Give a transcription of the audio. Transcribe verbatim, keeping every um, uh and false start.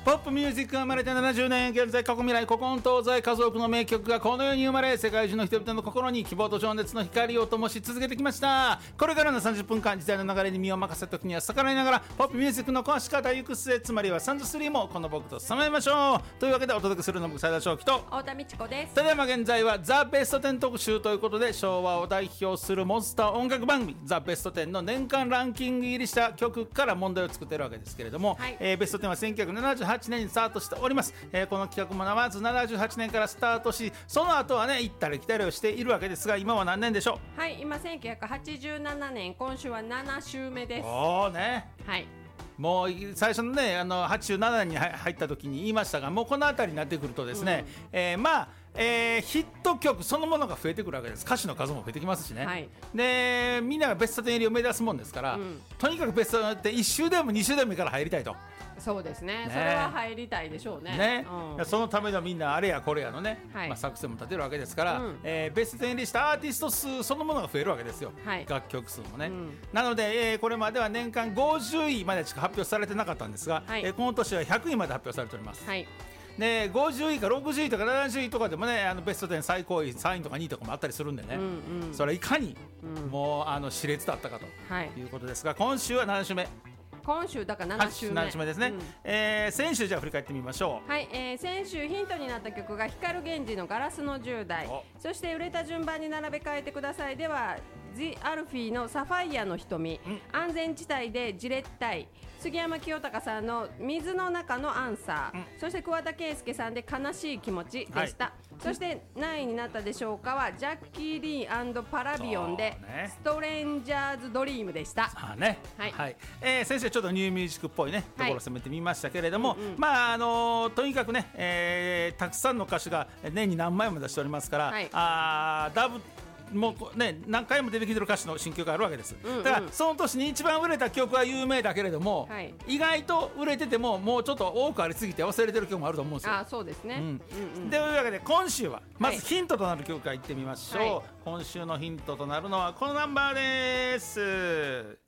ポップミュージックが生まれてななじゅうねん、現在過去未来古今東西数多くの名曲がこの世に生まれ、世界中の人々の心に希望と情熱の光を灯し続けてきました。これからのさんじゅっぷんかん、時代の流れに身を任せた時には逆らいながらポップミュージックの壊し方行く末、つまりはさんじゅうさんもこの僕とさまえましょう。というわけでお届けするのは僕斉田正樹と太田美智子です。 ただいま現在はザ・ベストテン特集ということで、昭和を代表するモンスター音楽番組ザ・ベストテンの年間ランキング入りした曲から問題を作っているわけですけれども、 はい、 えー、ベストテンはせんきゅうひゃくななじゅうはちねんにスタートしております。えー、この企画もまずななじゅうはちねんからスタートし、その後はね行ったり来たりをしているわけですが、今は何年でしょう。はい、今せんきゅうひゃくはちじゅうななねん、今週はなな週目です。 おーね、 はい、 もう最初のねあのはちじゅうななねんに入った時に言いましたが、もうこの辺りになってくるとですね、うん、えー、まあえー、ヒット曲そのものが増えてくるわけです。歌手の数も増えてきますしね、はい、でみんながベストテン入りを目指すもんですから、うん、とにかくベストテンっていっ週でもに週でもいいから入りたいと。 そうです ね, ねそれは入りたいでしょう ね, ね、 うん、 そのためのみんなあれやこれやのね、はい、まあ、作戦も立てるわけですから、うん、えー、ベストテン入りしたアーティスト数そのものが増えるわけですよ、はい、楽曲数もね、うん、なので、えー、これまでは年間ごじゅういまでしか発表されてなかったんですが、はい、えー、この年はひゃくいまで発表されております、はい、でごじゅういかろくじゅういとかななじゅういとかでもね、あのベストテン最高位さんいとかにいとかもあったりするんでね、うんうん、それはいかに、うん、もうあの熾烈だったかということですが、今週はなな週目、 今週だからなな週目、 なな週目ですね、うん、えー、先週じゃあ振り返ってみましょう。 はい、えー、先週ヒントになった曲が光源氏のガラスのじゅう代、そして売れた順番に並べ替えてくださいではジ・アルフィーのサファイアの瞳、うん、安全地帯でじれったい、杉山清隆さんの水の中のアンサー、うん、そして桑田佳祐さんで悲しい気持ちでした、はい、そして何位になったでしょうかはジャッキー・リー&パラビオンで、ね、ストレンジャーズ・ドリームでした。 あ、ね、はい、はい、えー、先生ちょっとニューミュージックっぽいねところを攻めてみましたけれども、はい、うんうん、まああのー、とにかくね、えー、たくさんの歌手が年に何枚も出しておりますから、はい、あダブもうね、何回も出てきてる歌手の新曲があるわけです、うんうん、だからその年に一番売れた曲は有名だけれども、はい、意外と売れててももうちょっと多くありすぎて忘れてる曲もあると思うんですよ。 あ、そうですね、うんうんうん、 というわけで今週はまずヒントとなる曲からいってみましょう、はい、今週のヒントとなるのはこのナンバーです。